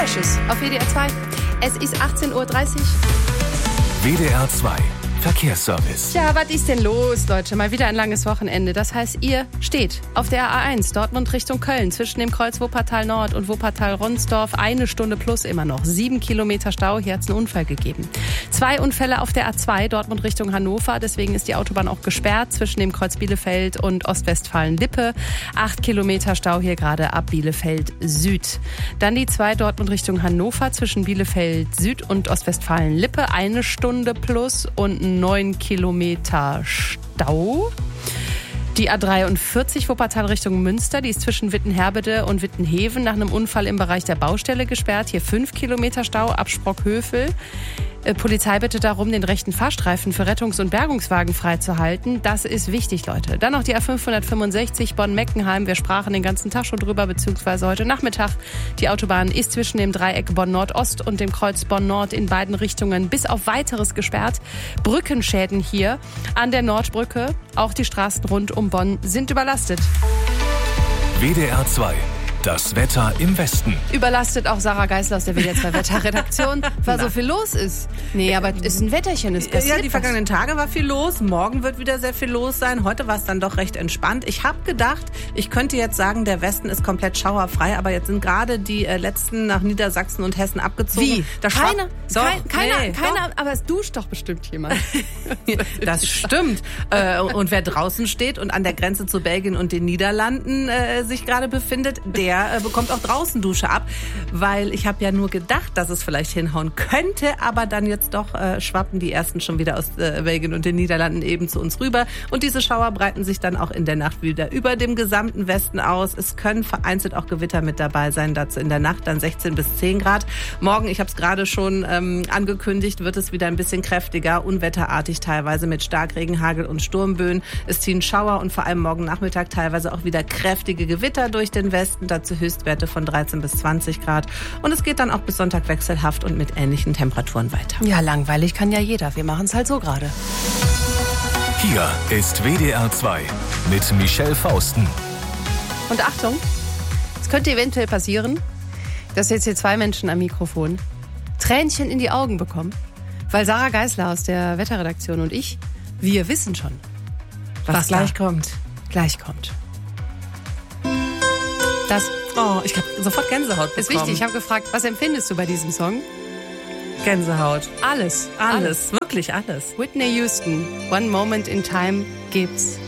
Precious auf WDR 2. Es ist 18.30 Uhr. WDR 2 Verkehrsservice. Tja, was ist denn los, Leute? Mal wieder ein langes Wochenende. Das heißt, ihr steht auf der A1 Dortmund Richtung Köln zwischen dem Kreuz Wuppertal Nord und Wuppertal-Ronsdorf. 1 Stunde plus immer noch. 7 Kilometer Stau. Hier hat es einen Unfall gegeben. 2 Unfälle auf der A2 Dortmund Richtung Hannover. Deswegen ist die Autobahn auch gesperrt zwischen dem Kreuz Bielefeld und Ostwestfalen-Lippe. 8 Kilometer Stau hier gerade ab Bielefeld Süd. Dann die 2 Dortmund Richtung Hannover zwischen Bielefeld Süd und Ostwestfalen-Lippe. 1 Stunde plus und 9 Kilometer Stau. Die A43 Wuppertal Richtung Münster, die ist zwischen Wittenherbede und Wittenheven nach einem Unfall im Bereich der Baustelle gesperrt. Hier 5 Kilometer Stau ab Sprockhövel. Polizei bittet darum, den rechten Fahrstreifen für Rettungs- und Bergungswagen freizuhalten. Das ist wichtig, Leute. Dann noch die A565 Bonn-Meckenheim. Wir sprachen den ganzen Tag schon drüber, beziehungsweise heute Nachmittag. Die Autobahn ist zwischen dem Dreieck Bonn-Nordost und dem Kreuz Bonn-Nord in beiden Richtungen bis auf Weiteres gesperrt. Brückenschäden hier an der Nordbrücke. Auch die Straßen rund um Bonn sind überlastet. WDR 2. Das Wetter im Westen. Überlastet auch Sarah Geisler aus der WDR 2 Wetterredaktion, weil so viel los ist. Nee, aber es ist ein Wetterchen. Ja, die vergangenen Tage war viel los. Morgen wird wieder sehr viel los sein. Heute war es dann doch recht entspannt. Ich habe gedacht, ich könnte jetzt sagen, der Westen ist komplett schauerfrei, aber jetzt sind gerade die letzten nach Niedersachsen und Hessen abgezogen. Wie? Keiner, Nee, aber es duscht doch bestimmt jemand. Das stimmt. Und wer draußen steht und an der Grenze zu Belgien und den Niederlanden sich gerade befindet, der bekommt auch draußen Dusche ab, weil ich habe ja nur gedacht, dass es vielleicht hinhauen könnte, aber dann jetzt doch schwappen die ersten schon wieder aus Belgien und den Niederlanden eben zu uns rüber und diese Schauer breiten sich dann auch in der Nacht wieder über dem gesamten Westen aus. Es können vereinzelt auch Gewitter mit dabei sein, dazu in der Nacht dann 16 bis 10 Grad. Morgen, ich habe es gerade schon angekündigt, wird es wieder ein bisschen kräftiger, unwetterartig teilweise mit Starkregen, Hagel und Sturmböen. Es ziehen Schauer und vor allem morgen Nachmittag teilweise auch wieder kräftige Gewitter durch den Westen. Dazu Höchstwerte von 13 bis 20 Grad. Und es geht dann auch bis Sonntag wechselhaft und mit ähnlichen Temperaturen weiter. Ja, langweilig kann ja jeder. Wir machen es halt so gerade. Hier ist WDR 2 mit Michelle Fausten. Und Achtung, es könnte eventuell passieren, dass jetzt hier 2 Menschen am Mikrofon Tränchen in die Augen bekommen, weil Sarah Geisler aus der Wetterredaktion und ich, wir wissen schon, was gleich kommt. Gleich kommt. Das Ich habe sofort Gänsehaut bekommen. ist wichtig. Ich habe gefragt, was empfindest du bei diesem Song? Gänsehaut. Alles. Wirklich alles. Whitney Houston, One Moment in Time gibt's